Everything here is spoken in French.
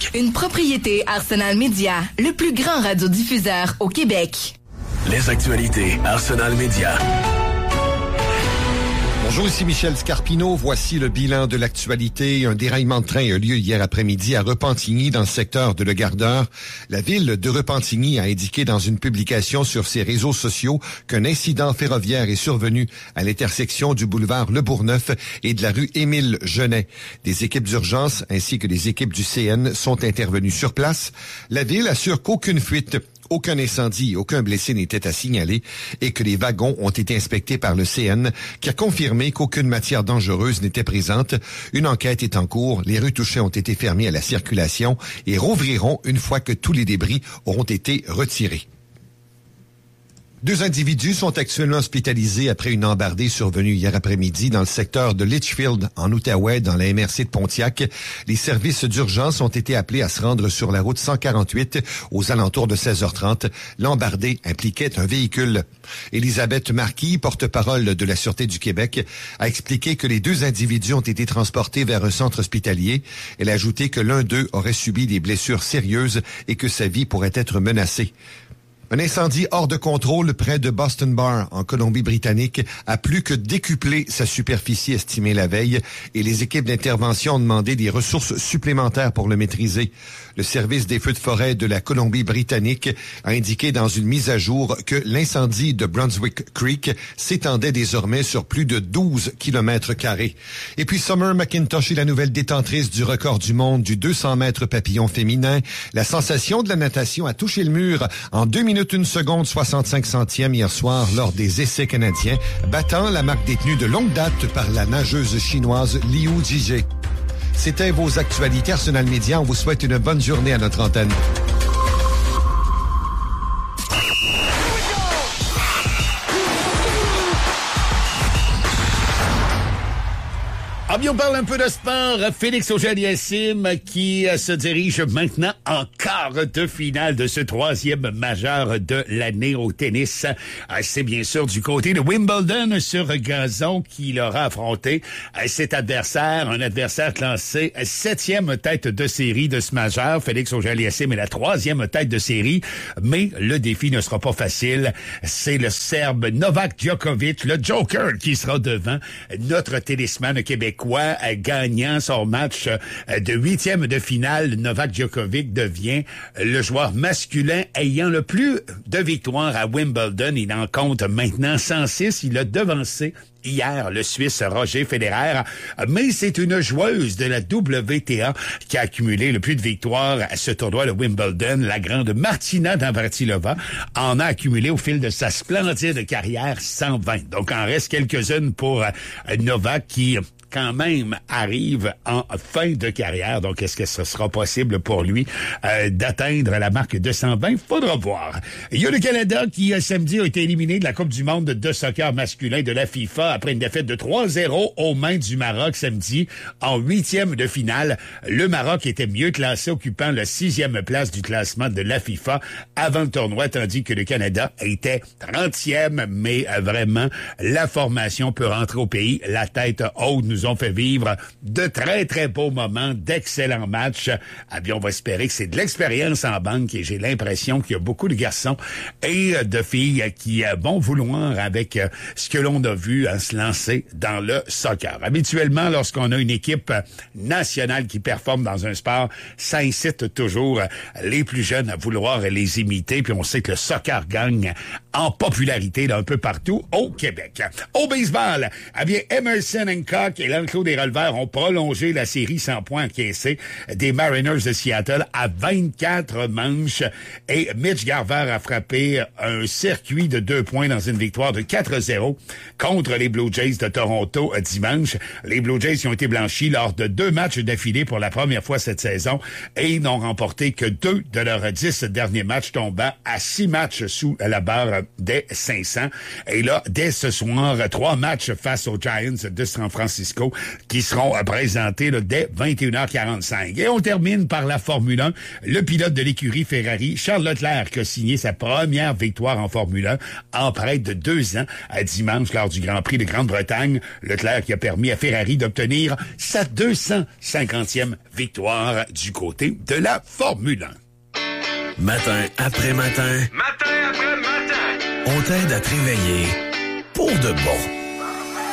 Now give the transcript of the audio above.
Une propriété Arsenal Media, le plus grand radiodiffuseur au Québec. Les actualités Arsenal Media. Bonjour, ici Michel Scarpino. Voici le bilan de l'actualité. Un déraillement de train a eu lieu hier après-midi à Repentigny, dans le secteur de Le Gardeur. La ville de Repentigny a indiqué dans une publication sur ses réseaux sociaux qu'un incident ferroviaire est survenu à l'intersection du boulevard Le Bourgneuf et de la rue Émile-Genet. Des équipes d'urgence ainsi que des équipes du CN sont intervenues sur place. La ville assure qu'aucune fuite, aucun incendie, aucun blessé n'était à signaler et que les wagons ont été inspectés par le CN qui a confirmé qu'aucune matière dangereuse n'était présente. Une enquête est en cours. Les rues touchées ont été fermées à la circulation et rouvriront une fois que tous les débris auront été retirés. 2 individus sont actuellement hospitalisés après une embardée survenue hier après-midi dans le secteur de Litchfield, en Outaouais, dans la MRC de Pontiac. Les services d'urgence ont été appelés à se rendre sur la route 148 aux alentours de 16h30. L'embardée impliquait un véhicule. Élisabeth Marquis, porte-parole de la Sûreté du Québec, a expliqué que les 2 individus ont été transportés vers un centre hospitalier. Elle a ajouté que l'un d'eux aurait subi des blessures sérieuses et que sa vie pourrait être menacée. Un incendie hors de contrôle près de Boston Bar, en Colombie-Britannique, a plus que décuplé sa superficie estimée la veille et les équipes d'intervention ont demandé des ressources supplémentaires pour le maîtriser. Le service des feux de forêt de la Colombie-Britannique a indiqué dans une mise à jour que l'incendie de Brunswick Creek s'étendait désormais sur plus de 12 km². Et puis Summer McIntosh est la nouvelle détentrice du record du monde du 200 mètres papillon féminin. La sensation de la natation a touché le mur en 2 minutes 1 seconde 65 centièmes hier soir lors des essais canadiens, battant la marque détenue de longue date par la nageuse chinoise Liu Jige. C'était vos actualités Arsenal Media. On vous souhaite une bonne journée à notre antenne. On parle un peu de sport. Félix Auger-Aliassime qui se dirige maintenant en quart de finale de ce 3e majeur de l'année au tennis. C'est bien sûr du côté de Wimbledon sur gazon qu'il aura affronté cet adversaire, un adversaire classé 7e tête de série de ce majeur. Félix Auger-Aliassime est la 3e tête de série, mais le défi ne sera pas facile. C'est le Serbe Novak Djokovic, le Joker, qui sera devant notre tennisman québécois. Gagnant son match de 8e de finale, Novak Djokovic devient le joueur masculin ayant le plus de victoires à Wimbledon. Il en compte maintenant 106. Il a devancé hier le Suisse Roger Federer, mais c'est une joueuse de la WTA qui a accumulé le plus de victoires à ce tournoi de Wimbledon. La grande Martina Navratilova en a accumulé au fil de sa splendide carrière 120. Donc, en reste quelques-unes pour Novak qui quand même arrive en fin de carrière. Donc, est-ce que ce sera possible pour lui d'atteindre la marque de 120? Faudra voir. Il y a le Canada qui, samedi, a été éliminé de la Coupe du monde de soccer masculin de la FIFA après une défaite de 3-0 aux mains du Maroc samedi en 8e de finale. Le Maroc était mieux classé, occupant la 6e place du classement de la FIFA avant le tournoi, tandis que le Canada était 30e, mais vraiment, la formation peut rentrer au pays la tête haute. Nous ont fait vivre de très, très beaux moments, d'excellents matchs. Ah bien, on va espérer que c'est de l'expérience en banque et j'ai l'impression qu'il y a beaucoup de garçons et de filles qui vont vouloir, avec ce que l'on a vu, se lancer dans le soccer. Habituellement, lorsqu'on a une équipe nationale qui performe dans un sport, ça incite toujours les plus jeunes à vouloir les imiter. Puis on sait que le soccer gagne en popularité d'un peu partout au Québec. Au baseball, eh bien, Emerson Hancock et l'enclos des releveurs ont prolongé la série sans points encaissés des Mariners de Seattle à 24 manches et Mitch Garver a frappé un circuit de 2 points dans une victoire de 4-0 contre les Blue Jays de Toronto dimanche. Les Blue Jays qui ont été blanchis lors de 2 matchs d'affilée pour la première fois cette saison et n'ont remporté que 2 de leurs 10 derniers matchs, tombant à 6 matchs sous la barre dès 500. Et là, dès ce soir, 3 matchs face aux Giants de San Francisco qui seront présentés là, dès 21h45. Et on termine par la Formule 1. Le pilote de l'écurie Ferrari, Charles Leclerc, qui a signé sa première victoire en Formule 1 en près de 2 ans à dimanche lors du Grand Prix de Grande-Bretagne. Leclerc qui a permis à Ferrari d'obtenir sa 250e victoire du côté de la Formule 1. Matin après matin. Matin après matin. On t'aide à te réveiller pour de bon.